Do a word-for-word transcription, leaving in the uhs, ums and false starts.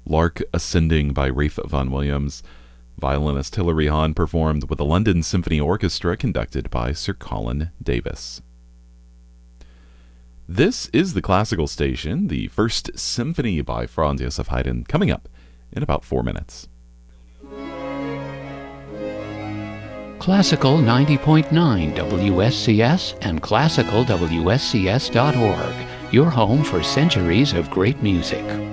Lark Ascending by Rafe Vaughan Williams. Violinist Hilary Hahn performed with the London Symphony Orchestra conducted by Sir Colin Davis. This is the Classical Station, the First Symphony by Franz Joseph Haydn, coming up in about four minutes. Classical ninety point nine W S C S and classical W S C S dot org, your home for centuries of great music.